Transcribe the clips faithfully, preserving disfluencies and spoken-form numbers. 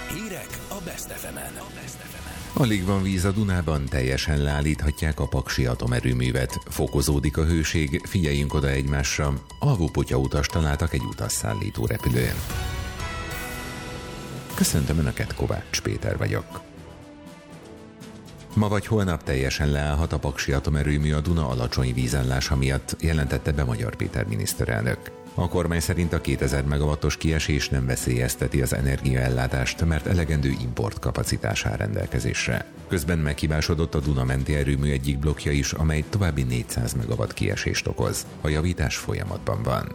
Hírek a Best ef emen. Alig van víz a Dunában, teljesen leállíthatják a Paksi atomerőművet. Fokozódik a hőség, figyeljünk oda egymásra. Alvópotyautas találtak egy utasszállító repülőn. Köszöntöm Önöket, Kovács Péter vagyok. Ma vagy holnap teljesen leállhat a Paksi atomerőmű a Duna alacsony vízállása miatt, jelentette be Magyar Péter miniszterelnök. A kormány szerint a kétezer megawattos kiesés nem veszélyezteti az energiaellátást, mert elegendő importkapacitás áll rendelkezésre. Közben meghibásodott a Duna menti erőmű egyik blokkja is, amely további négyszáz megawatt kiesést okoz. A javítás folyamatban van.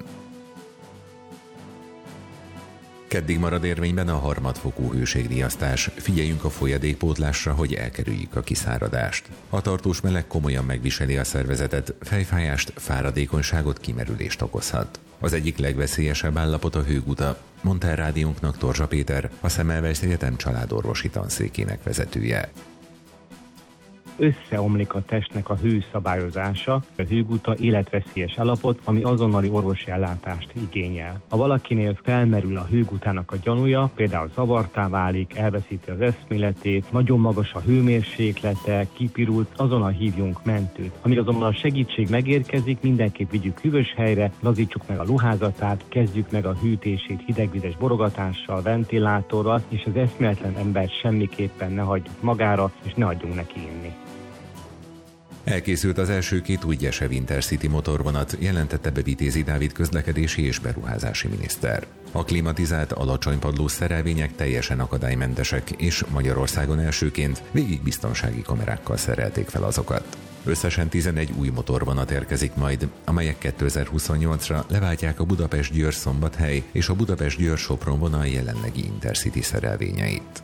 Keddig marad érvényben a harmadfokú hőségriasztás. Figyeljünk a folyadékpótlásra, hogy elkerüljük a kiszáradást. A tartós meleg komolyan megviseli a szervezetet, fejfájást, fáradékonyságot, kimerülést okozhat. Az egyik legveszélyesebb állapot a hőguta, mondta el rádiónknak Torzsa Péter, a Semmelweis Egyetem családorvosi tanszékének vezetője. Összeomlik a testnek a hőszabályozása, a hőguta életveszélyes állapot, ami azonnali orvosi ellátást igényel. Ha valakinél felmerül a hőgutának a gyanúja, például zavartá válik, elveszíti az eszméletét, nagyon magas a hőmérséklete, kipirult, azonnal hívjunk mentőt. Amíg azonban a segítség megérkezik, mindenképp vigyük hűvös helyre, lazítsuk meg a ruházatát, kezdjük meg a hűtését hidegvizes borogatással, ventilátorral, és az eszméletlen embert semmiképpen ne hagyjuk magára, és ne adjunk neki inni. Elkészült az első két új Gyesev Intercity motorvonat, jelentette be Vitézi Dávid közlekedési és beruházási miniszter. A klimatizált, alacsony padlós szerelvények teljesen akadálymentesek, és Magyarországon elsőként végig biztonsági kamerákkal szerelték fel azokat. Összesen tizenegy új motorvonat érkezik majd, amelyek kétezer-huszonnyolcra leváltják a Budapest-Győr-Szombathely és a Budapest-Győr-Sopron vonal jelenlegi Intercity szerelvényeit.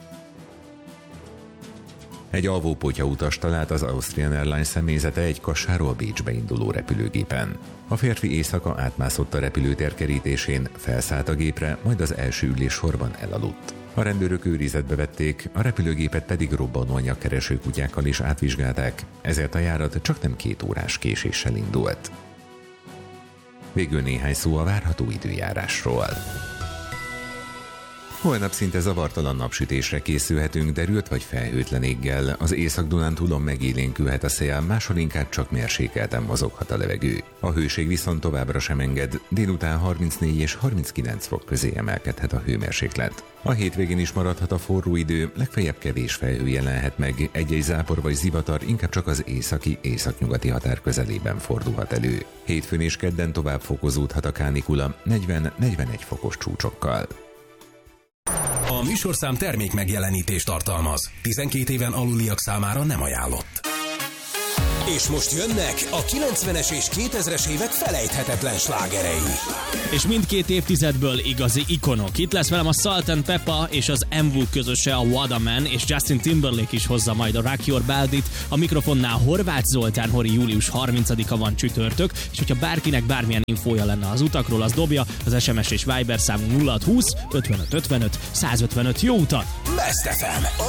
Egy alvópotyautas talált az Austrian Airlines személyzete egy Kassáról Bécsbe induló repülőgépen. A férfi éjszaka átmászott a repülőtér kerítésén, felszállt a gépre, majd az első üléssorban elaludt. A rendőrök őrizetbe vették, a repülőgépet pedig robbanóanyag kereső kutyákkal is átvizsgálták, ezért a járat csaknem két órás késéssel indult. Végül néhány szó a várható időjárásról. Holnap szinte zavartalan napsütésre készülhetünk, derült vagy felhőtlen éggel. Az Észak-Dunántúlon megélénkülhet a szél, máshol inkább csak mérsékelten mozoghat a levegő. A hőség viszont továbbra sem enged, délután harmincnégy és harminckilenc fok közé emelkedhet a hőmérséklet. A hétvégén is maradhat a forró idő, legfeljebb kevés felhő jelenhet meg, egy-egy zápor vagy zivatar inkább csak az északi, északnyugati határ közelében fordulhat elő. Hétfőn és kedden tovább fokozódhat a kánikula negyven-negyvenegy fokos csúcsokkal. A műsorszám termék megjelenítést tartalmaz. tizenkét éven aluliak számára nem ajánlott. És most jönnek a kilencvenes és kétezres évek felejthetetlen slágerei. És mindkét évtizedből igazi ikonok. Itt lesz velem a Salt and Pepper és az em vé u közöse, a What a Man, és Justin Timberlake is hozza majd a Rock Your Beltit. A mikrofonnál Horváth Zoltán, Hori, július harmincadika van csütörtök, és hogyha bárkinek bármilyen infója lenne az utakról, az dobja az es em es és Viber számunk nulla hat húsz ötvenöt ötvenöt százötvenöt. Jó utat! Best ef em, a